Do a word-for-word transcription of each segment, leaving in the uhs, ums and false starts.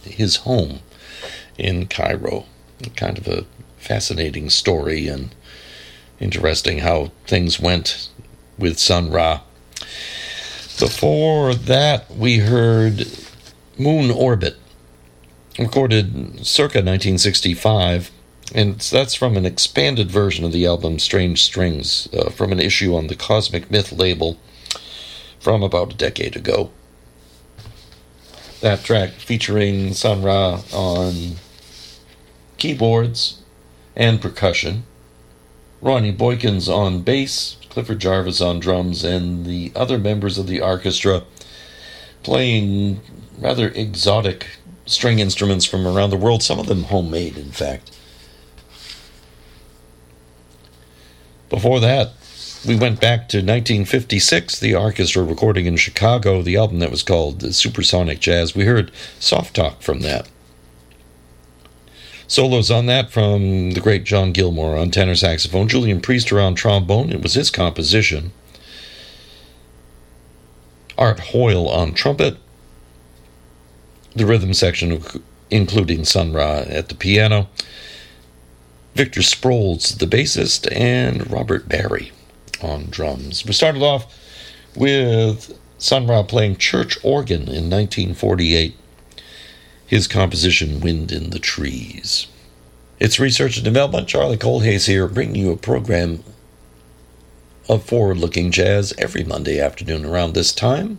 his home in Cairo. Kind of a fascinating story, and interesting how things went with Sun Ra. Before that, we heard Moon Orbit, recorded circa nineteen sixty-five, and that's from an expanded version of the album Strange Strings, uh, from an issue on the Cosmic Myth label from about a decade ago. That track featuring Sun Ra on keyboards and percussion, Ronnie Boykins on bass, Clifford Jarvis on drums, and the other members of the orchestra playing rather exotic string instruments from around the world, some of them homemade, in fact. Before that, we went back to nineteen fifty-six, the orchestra recording in Chicago, the album that was called Supersonic Jazz. We heard Soft Talk from that. Solos on that from the great John Gilmore on tenor saxophone, Julian Priester on trombone. It was his composition. Art Hoyle on trumpet. The rhythm section, including Sun Ra at the piano. Victor Sproles, the bassist, and Robert Barry on drums. We started off with Sun Ra playing church organ in nineteen forty-eight. His composition, Wind in the Trees. It's Research and Development. Charlie Coldhays here, bringing you a program of forward-looking jazz every Monday afternoon around this time,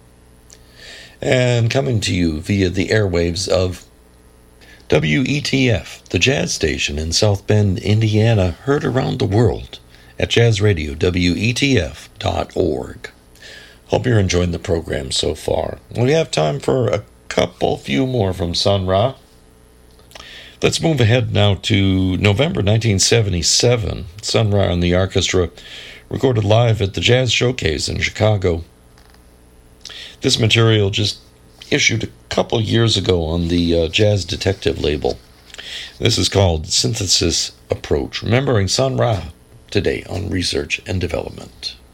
and coming to you via the airwaves of W E T F, the jazz station in South Bend, Indiana, heard around the world at jazz radio W E T F dot org. Hope you're enjoying the program so far. We have time for a couple few more from Sun Ra. Let's move ahead now to November nineteen seventy-seven. Sun Ra and the orchestra recorded live at the Jazz Showcase in Chicago. This material just issued a couple years ago on the uh, Jazz Detective label. This is called Synthesis Approach, remembering Sun Ra today on Research and Development.